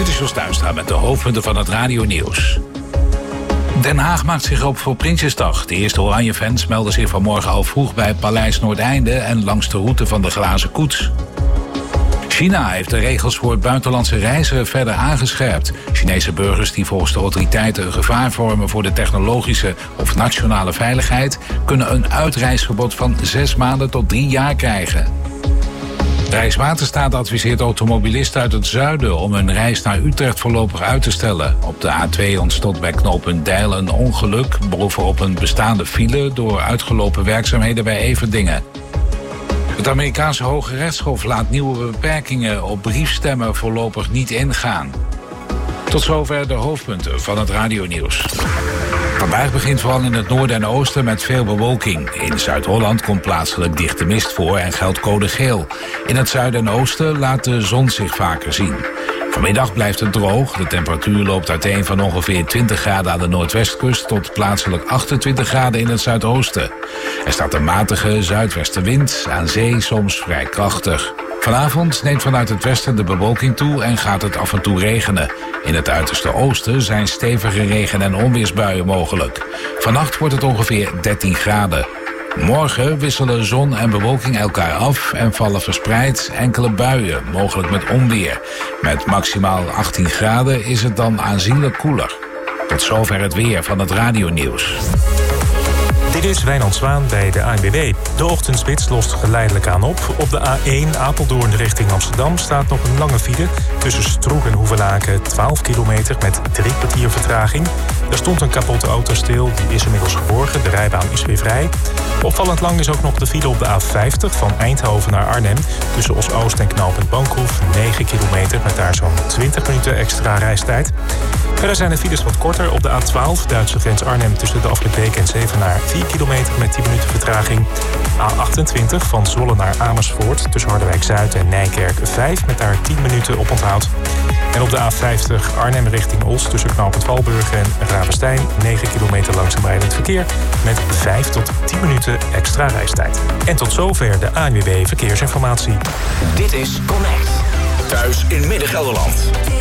Dit is Jos Tuinstra met de hoofdpunten van het radionieuws. Den Haag maakt zich op voor Prinsjesdag. De eerste Oranje-fans melden zich vanmorgen al vroeg bij Paleis Noordeinde en langs de route van de glazen koets. China heeft de regels voor buitenlandse reizen verder aangescherpt. Chinese burgers die volgens de autoriteiten een gevaar vormen voor de technologische of nationale veiligheid kunnen een uitreisverbod van 6 maanden tot 3 jaar krijgen. Rijkswaterstaat adviseert automobilisten uit het zuiden om hun reis naar Utrecht voorlopig uit te stellen. Op de A2 ontstond bij knooppunt Deil een ongeluk bovenop een bestaande file door uitgelopen werkzaamheden bij Everdingen. Het Amerikaanse Hoge Rechtshof laat nieuwe beperkingen op briefstemmen voorlopig niet ingaan. Tot zover de hoofdpunten van het radionieuws. Vandaag begint vooral in het noorden en oosten met veel bewolking. In Zuid-Holland komt plaatselijk dichte mist voor en geldt code geel. In het zuiden en oosten laat de zon zich vaker zien. Vanmiddag blijft het droog. De temperatuur loopt uiteen van ongeveer 20 graden aan de noordwestkust tot plaatselijk 28 graden in het zuidoosten. Er staat een matige zuidwestenwind, aan zee soms vrij krachtig. Vanavond neemt vanuit het westen de bewolking toe en gaat het af en toe regenen. In het uiterste oosten zijn stevige regen- en onweersbuien mogelijk. Vannacht wordt het ongeveer 13 graden. Morgen wisselen zon en bewolking elkaar af en vallen verspreid enkele buien, mogelijk met onweer. Met maximaal 18 graden is het dan aanzienlijk koeler. Tot zover het weer van het radionieuws. Dit is Wijnand Zwaan bij de ANWB. De ochtendspits lost geleidelijk aan op. Op de A1 Apeldoorn richting Amsterdam staat nog een lange file. Tussen Stroe en Hoevelaken 12 kilometer met 3 kwartier vertraging. Er stond een kapotte auto stil, die is inmiddels geborgen. De rijbaan is weer vrij. Opvallend lang is ook nog de file op de A50 van Eindhoven naar Arnhem. Tussen Os-Oost en knooppunt Bankhoef 9 kilometer met daar zo'n 20 minuten extra reistijd. Verder zijn de files wat korter. Op de A12 Duitse grens Arnhem tussen de afrit Beek en Zevenaar 4 kilometer met 10 minuten vertraging. A28 van Zwolle naar Amersfoort tussen Harderwijk-Zuid en Nijkerk 5 met daar 10 minuten op onthoud. En op de A50 Arnhem richting Os tussen knooppunt Valburg en Ravenstein 9 kilometer langzaam rijdend verkeer met 5 tot 10 minuten extra reistijd. En tot zover de ANWB Verkeersinformatie. Dit is Connect. Thuis in Midden-Gelderland.